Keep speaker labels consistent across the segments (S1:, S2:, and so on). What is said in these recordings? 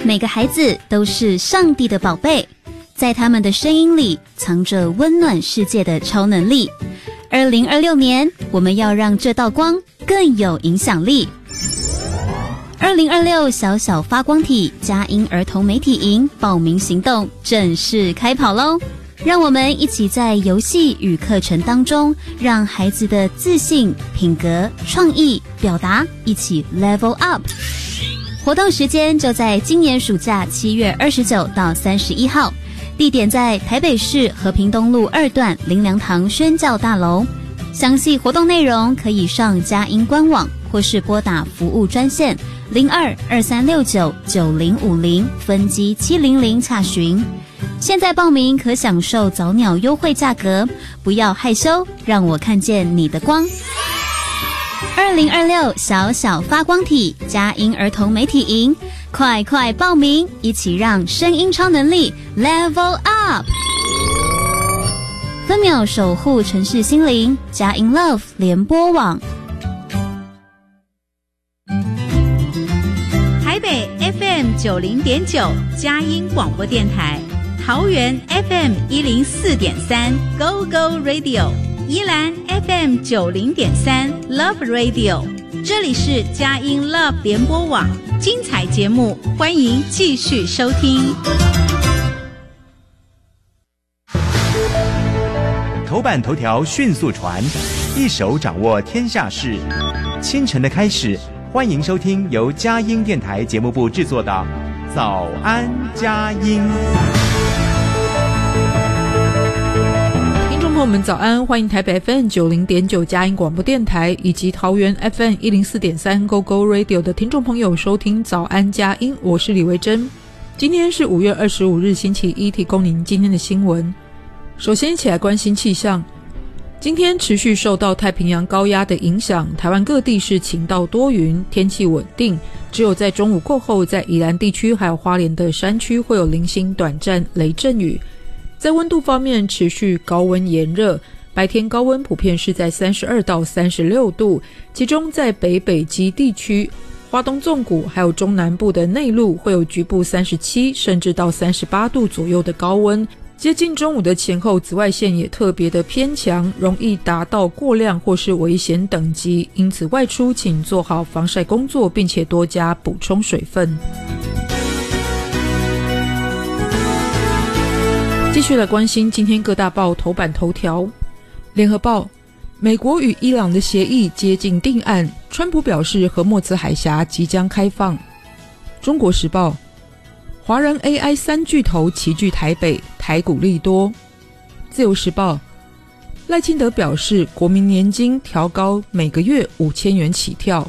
S1: 每个孩子都是上帝的宝贝，在他们的声音里藏着温暖世界的超能力。2026年，我们要让这道光更有影响力。2026小小发光体佳音儿童媒体营报名行动正式开跑咯！让我们一起在游戏与课程当中，让孩子的自信、品格、创意、表达一起 level up。活动时间就在今年暑假7月29到31号，地点在台北市和平东路2段林良堂宣教大楼。详细活动内容可以上佳音官网，或是拨打服务专线02-2369-9050分机700洽询。现在报名可享受早鸟优惠价格，不要害羞，让我看见你的光。2026小小发光体佳音儿童媒体营，快快报名，一起让声音超能力 level up。分秒守护城市心灵，佳音 Love 联播网。
S2: 台北 FM90.9 佳音广播电台，桃园 FM104.3 Go Go Radio， 宜兰 FM90.3 Love Radio。 这里是佳音 Love 联播网，精彩节目欢迎继续收听。
S3: 头版头条迅速传，一手掌握天下事。清晨的开始，欢迎收听由佳音电台节目部制作的早安佳音。
S4: 听众朋友们早安，欢迎台北 FM90.9 佳音广播电台以及桃园 FM104.3 Go Go Radio 的听众朋友收听早安佳音，我是李维珍。今天是5月25日星期一，提供您今天的新闻。首先一起来关心气象。今天持续受到太平洋高压的影响，台湾各地是晴到多云，天气稳定，只有在中午过后，在宜兰地区还有花莲的山区会有零星短暂雷阵雨。在温度方面持续高温炎热，白天高温普遍是在32到36度，其中在北基地区、花东纵谷还有中南部的内陆会有局部37甚至到38度左右的高温。接近中午的前后，紫外线也特别的偏强，容易达到过量或是危险等级，因此外出请做好防晒工作，并且多加补充水分。继续来关心今天各大报头版头条。联合报，美国与伊朗的协议接近定案，川普表示荷默兹海峡即将开放。中国时报，华人 AI 3巨头齐聚台北，台股利多。自由时报，赖清德表示国民年金调高每个月5000元起跳。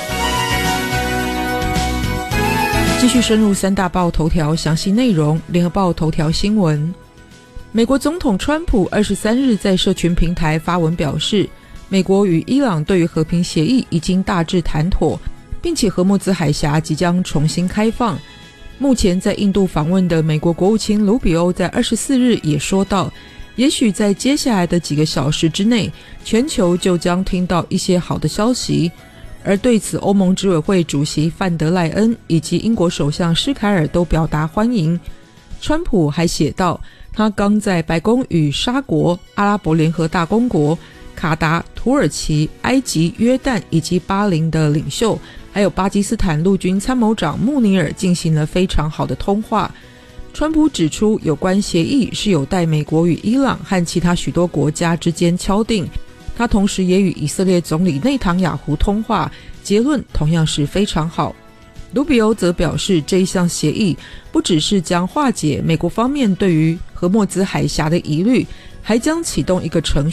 S4: 继续深入三大报头条详细内容。联合报头条新闻，美国总统川普23日在社群平台发文表示，美国与伊朗对于和平协议已经大致谈妥，并且荷默兹海峡即将重新开放。目前在印度访问的美国国务卿卢比欧在24日也说到，也许在接下来的几个小时之内，全球就将听到一些好的消息。而对此，欧盟执委会主席范德赖恩以及英国首相施凯尔都表达欢迎。川普还写道，他刚在白宫与沙国、阿拉伯联合大公国、卡达、土耳其、埃及、约旦以及巴林的领袖，还有巴基斯坦陆军参谋长穆尼尔进行了非常好的通话。川普指出，有关协议是有待美国与伊朗和其他许多国家之间敲定。他同时也与以色列总理内塔尼亚胡通话，结论同样是非常好。卢比欧则表示，这一项协议不只是将化解美国方面对于荷默兹海峡的疑虑，还将启动一个程